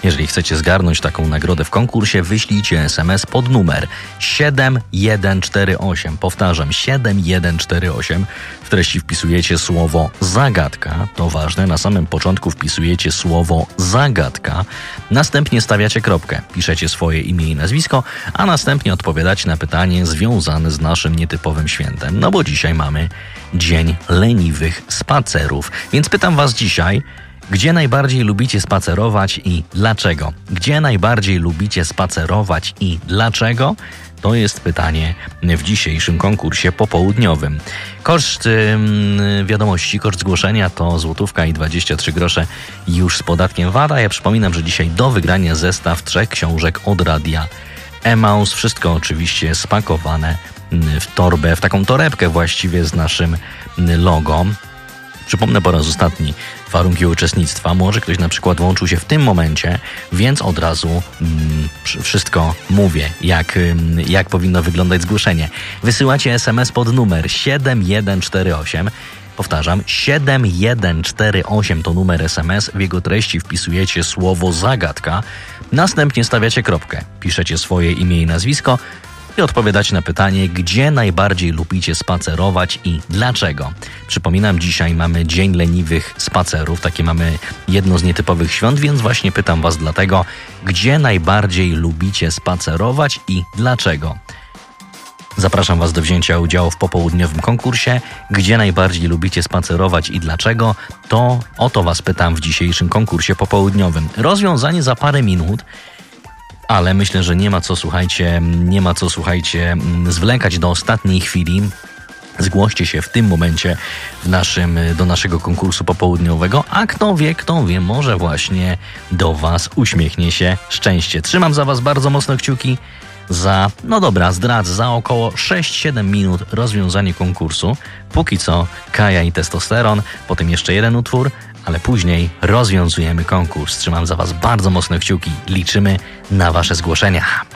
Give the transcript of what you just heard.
Jeżeli chcecie zgarnąć taką nagrodę w konkursie, wyślijcie SMS pod numer 7148. Powtarzam, 7148. W treści wpisujecie słowo zagadka. To ważne, na samym początku wpisujecie słowo zagadka. Następnie stawiacie kropkę, piszecie swoje imię i nazwisko, a następnie odpowiadacie na pytanie związane z naszym nietypowym świętem. No bo dzisiaj mamy Dzień Leniwych Spacerów. Więc pytam was dzisiaj, gdzie najbardziej lubicie spacerować i dlaczego? Gdzie najbardziej lubicie spacerować i dlaczego? To jest pytanie w dzisiejszym konkursie popołudniowym. Koszt wiadomości, koszt zgłoszenia to złotówka i 23 grosze już z podatkiem VAT. A ja przypominam, że dzisiaj do wygrania zestaw 3 książek od Radia Emaus. Wszystko oczywiście spakowane w torbę, w taką torebkę właściwie z naszym logo. Przypomnę po raz ostatni warunki uczestnictwa. Może ktoś na przykład włączył się w tym momencie, więc od razu wszystko mówię, jak powinno wyglądać zgłoszenie. Wysyłacie SMS pod numer 7148. Powtarzam, 7148 to numer SMS. W jego treści wpisujecie słowo zagadka. Następnie stawiacie kropkę. Piszecie swoje imię i nazwisko i odpowiadać na pytanie, gdzie najbardziej lubicie spacerować i dlaczego. Przypominam, dzisiaj mamy Dzień Leniwych Spacerów, takie mamy jedno z nietypowych świąt, więc właśnie pytam was dlatego, gdzie najbardziej lubicie spacerować i dlaczego. Zapraszam was do wzięcia udziału w popołudniowym konkursie, gdzie najbardziej lubicie spacerować i dlaczego. To o to was pytam w dzisiejszym konkursie popołudniowym. Rozwiązanie za parę minut. Ale myślę, że nie ma co, słuchajcie, zwlekać do ostatniej chwili. Zgłoście się w tym momencie do naszego konkursu popołudniowego, a kto wie, może właśnie do was uśmiechnie się szczęście. Trzymam za was bardzo mocno kciuki zdradzę, za około 6-7 minut rozwiązanie konkursu. Póki co Kaja i Testosteron, potem jeszcze jeden utwór, ale później rozwiązujemy konkurs. Trzymam za was bardzo mocno kciuki. Liczymy na wasze zgłoszenia.